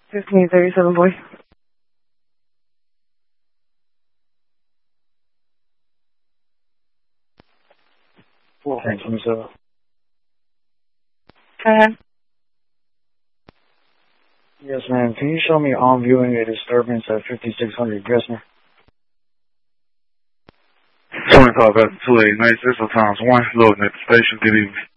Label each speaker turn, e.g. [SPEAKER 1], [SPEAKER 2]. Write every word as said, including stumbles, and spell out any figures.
[SPEAKER 1] fifteen thirty-seven, boy.
[SPEAKER 2] fourteen twenty-seven.
[SPEAKER 1] Uh-huh.
[SPEAKER 2] Yes, ma'am. Can you show me on viewing a disturbance at fifty-six hundred Gessner?
[SPEAKER 3] twenty-five after two eighty-nine, Cecil times one, loading at the station. Good evening.